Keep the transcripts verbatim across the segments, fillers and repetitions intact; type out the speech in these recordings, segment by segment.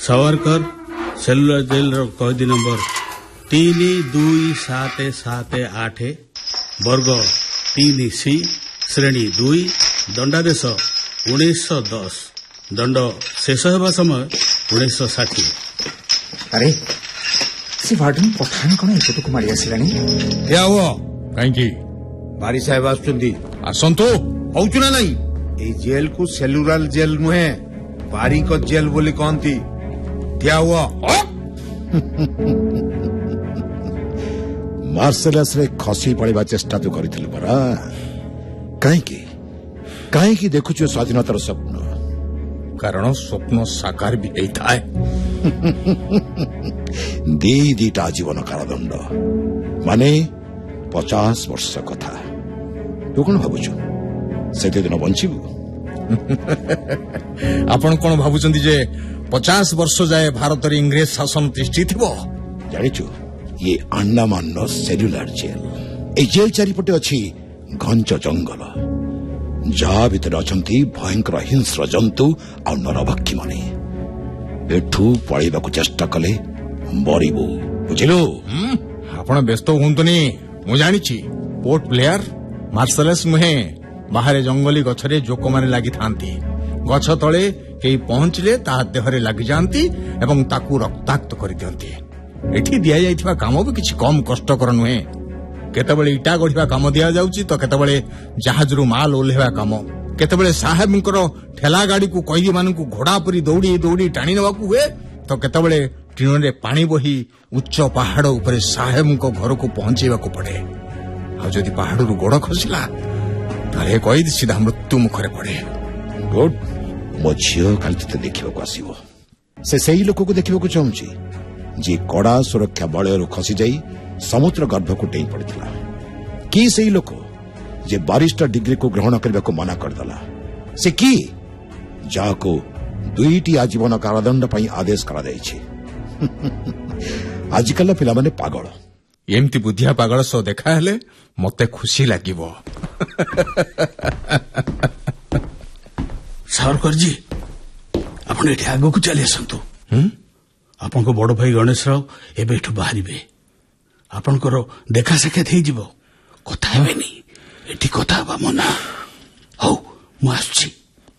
Savarkar cellular jail कैदी number तीन दुई सात सात आठ वर्ग तीन सी श्रेणी दुई दंडादेश उन्नीस दस दंड शेष होगा समय उन्नीस षाठी। अरे से वार्डन पठान कौन एपटू मारी आसिलानी क्या हुआ कहीं बारी साहेब आसुचंदी आसंतु होचु ना नहीं ए जेल को सेलुलर जेल नुहे बारी को जेल बोली कहती क्या हुआ मार्शलस रे खसी पड़वा चेष्टा तो करिथिलु परा काहेकि काहेकि देखुछु स्वाधीनतार स्वप्न कारण स्वप्न साकार भी होता है दी दीटा जीवन कारादंड माने पचास वर्ष कथा तू कौन भावुଛୁ सेते दिन बंचिबु आपण कौन भावुचंदी जे पचास वर्ष जाए भारत रे इंग्रेज शासन तिष्ठी थिबो जानिछु ये अंडमान सेल्युलर जेल ए जेल चारिपटे अछि घंच जंगल जहा भितर अछंती भयंकर हिंस्र जंतु आ नरभक्षी माने एठू पळेबाकू चेष्टा कले मरिबो बुझिलो आपण व्यस्त हुंतनी मु जानिछि पोर्ट प्लेयर मार्शलस मुहे बाहर जंगली गछरे जोक माने लागि थांती गछ तळे केही पहुंचले ता देहरे लागि जानती एवं ताकू रक्ताक्त करि दियंती एठी दिया जाइथिबा काम भी किछि कम कष्टकर नुहे केतेबेले इटा गढिबा काम दिया जाउची तो केतेबेले जहाजरू माल ओल्हेबा काम केतेबेले साहेबंकर ठेला गाड़ी को कैदी मानकू घोड़ा परी दौड़ी दौड़ी टाणी नबाकू हुए तो केतेबेले ट्रेन रे पानी बही उच्च पहाड़ उपरे साहेबंक घर को पहुंचेबाकू पड़े आ जदि पहाड़रू गोड़ खसिला तारे कैदी सीधा मृत्यु मुखरे पड़े गुड मो झियो काली ते देखिबाकू आसीबो से सेही लोक को देखिबाकू चाहूची जे कड़ा सुरक्षा बलयरू खसी जाई समुद्र गर्भ को डेई पड़ता कि सेही लोक जे बारिस्टर डिग्री को ग्रहण करने को मना करदेला से कि जाको दुईटी आजीवन कारादंड पई आदेश करा जायछि आजकल पिला माने पागल एमती बुद्धिया पागल सो देखा हेले मते खुशी लागिबो सावरकर जी आपण एठी आगो को चली आसंतु आपण को बड़ भाई गणेश राव एबे एठू बाहरिबे आपणकर देखा साक्षात हो जीव कथा हेबेनी एठी कथा हबा मना हौ मु आछी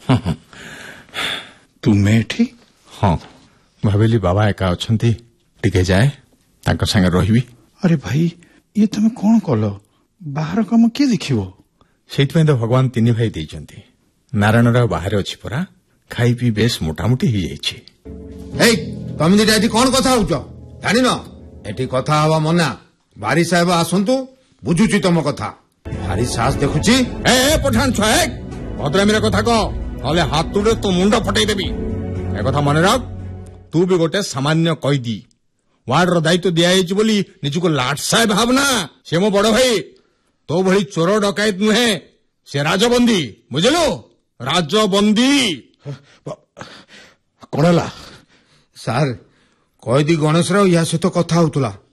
तुमे एठी हां भाबिली बाबा एका अछंती टिके जाए तांको संगे रहिबी। अरे भाई ये तुम कौन कल बाहर काम किए देखिबो सेइतमे तो भगवान तीन भाई देइचंती नारायण राव बाहर अछि परा खाई पी बेस मोटामोटी ही जाइछि। ए तमे दिटा एठी कोन कथा होउछ जानि न एठी कथा हवा मना बारी साहेब आसंतु बुझुची तम कथा भारी सास देखुची ए ए पठान छुआ ए भद्रा मेरा कथा को नले हातुडे तो मुंडा फटाई देबी ए कथा मने राख तू भी गोटे सामान्य कैदी वार्ड रो दायित्व दिया जाइछि बोली निजुको लाट साहेब भावना से मो बड़ भाई तो भली चोर डकायत नुहे से राजबंदी बुझलो राजबंदी कोणला सार कैदी गणेश राव या सहित कथा होतुला